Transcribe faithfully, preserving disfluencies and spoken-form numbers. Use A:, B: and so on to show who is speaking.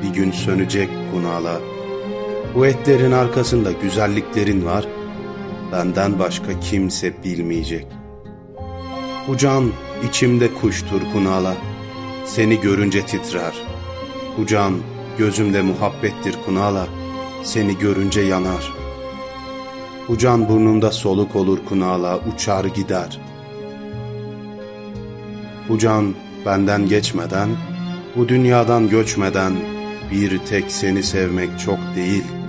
A: bir gün sönecek kunala. Bu etlerin arkasında güzelliklerin var, benden başka kimse bilmeyecek. Bu can içimde kuştur kunala, seni görünce titrer. Bu can gözümde muhabbettir kunala, seni görünce yanar. Bu can burnumda soluk olur kunala, uçar gider. Bu can benden geçmeden, bu dünyadan göçmeden, bir tek seni sevmek çok değil.